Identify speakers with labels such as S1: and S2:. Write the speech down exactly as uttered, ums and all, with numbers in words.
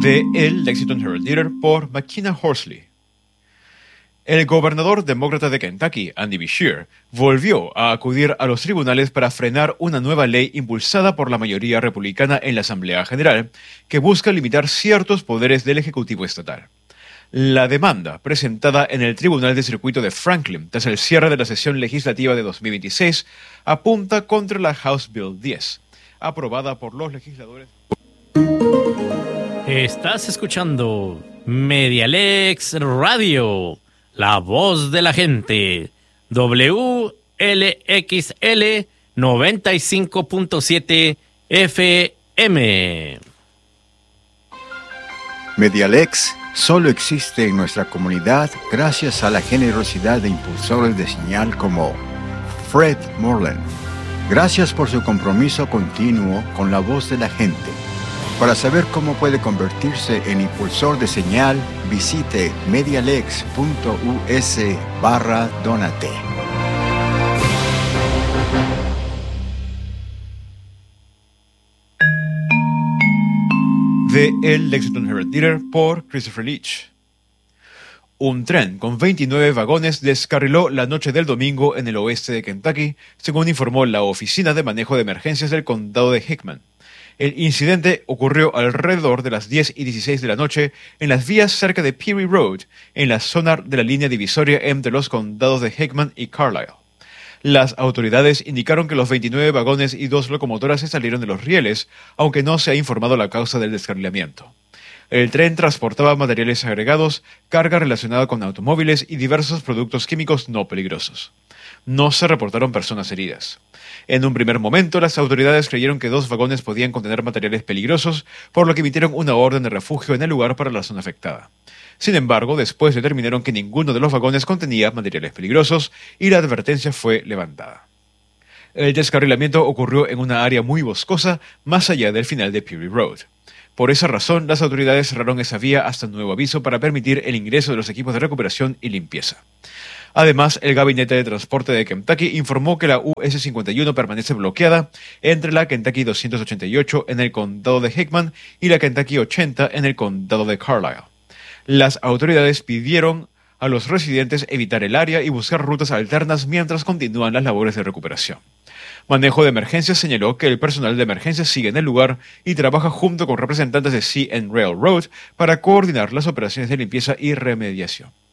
S1: de El Lexington Herald Leader por McKenna Horsley. El gobernador demócrata de Kentucky, Andy Beshear, volvió a acudir a los tribunales para frenar una nueva ley impulsada por la mayoría republicana en la Asamblea General que busca limitar ciertos poderes del Ejecutivo estatal. La demanda, presentada en el Tribunal de Circuito de Franklin tras el cierre de la sesión legislativa de dos mil veintiséis, apunta contra la House Bill diez, aprobada por los legisladores.
S2: Estás escuchando Medialex Radio, la voz de la gente, W L X L noventa y cinco punto siete F M.
S3: Medialex solo existe en nuestra comunidad gracias a la generosidad de impulsores de señal como Fred Moreland. Gracias por su compromiso continuo con la voz de la gente. Para saber cómo puede convertirse en impulsor de señal, visite medialex.us barra donate.
S1: De El Lexington Herald Leader por Christopher Leach. Un tren con veintinueve vagones descarriló la noche del domingo en el oeste de Kentucky, según informó la Oficina de Manejo de Emergencias del Condado de Hickman. El incidente ocurrió alrededor de las diez y dieciséis de la noche en las vías cerca de Peary Road, en la zona de la línea divisoria entre los condados de Hickman y Carlisle. Las autoridades indicaron que los veintinueve vagones y dos locomotoras se salieron de los rieles, aunque no se ha informado la causa del descarrilamiento. El tren transportaba materiales agregados, carga relacionada con automóviles y diversos productos químicos no peligrosos. No se reportaron personas heridas. En un primer momento, las autoridades creyeron que dos vagones podían contener materiales peligrosos, por lo que emitieron una orden de refugio en el lugar para la zona afectada. Sin embargo, después determinaron que ninguno de los vagones contenía materiales peligrosos y la advertencia fue levantada. El descarrilamiento ocurrió en una área muy boscosa, más allá del final de Peary Road. Por esa razón, las autoridades cerraron esa vía hasta nuevo aviso para permitir el ingreso de los equipos de recuperación y limpieza. Además, el Gabinete de Transporte de Kentucky informó que la U S cincuenta y uno permanece bloqueada entre la Kentucky doscientos ochenta y ocho en el condado de Hickman y la Kentucky ochenta en el condado de Carlisle. Las autoridades pidieron a los residentes evitar el área y buscar rutas alternas mientras continúan las labores de recuperación. Manejo de Emergencias señaló que el personal de emergencias sigue en el lugar y trabaja junto con representantes de Sea and Railroad para coordinar las operaciones de limpieza y remediación.